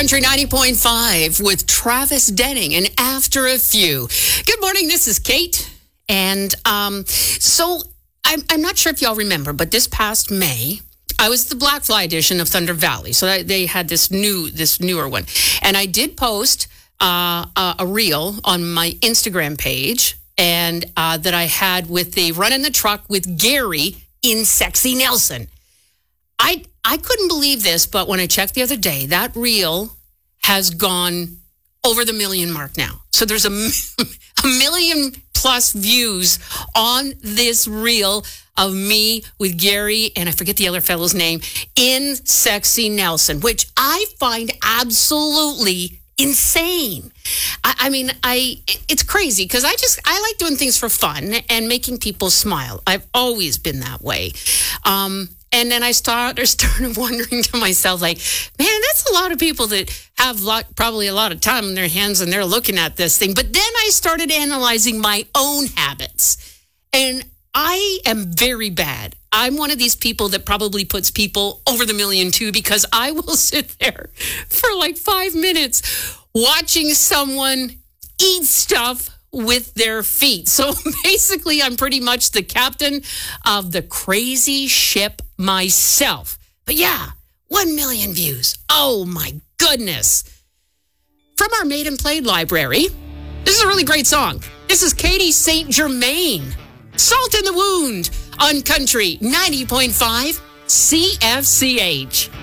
Country 90.5 with Travis Denning and After a Few. Good morning, this is Kate. And so I'm not sure if y'all remember, but this past May, I was the Black Fly edition of Thunder Valley. So they had this newer one. And I did post a reel on my Instagram page and that I had with the Run in the Truck with Gary in Sexy Nelson. I couldn't believe this, but when I checked the other day, that reel has gone over the million mark now. So there's a million plus views on this reel of me with Gary, and I forget the other fellow's name, in Sexy Nelson, which I find absolutely insane. It's crazy because I like doing things for fun and making people smile. I've always been that way. And then I started wondering to myself, like, man, that's a lot of people that have probably a lot of time on their hands and they're looking at this thing. But then I started analyzing my own habits. And I am very bad. I'm one of these people that probably puts people over the million too, because I will sit there for like 5 minutes watching someone eat stuff with their feet. So basically, I'm pretty much the captain of the crazy ship myself. But yeah, 1 million views. Oh my goodness. From our Made and Played library, this is a really great song. This is Katie St. Germain. Salt in the Wound on Country 90.5 CFCH.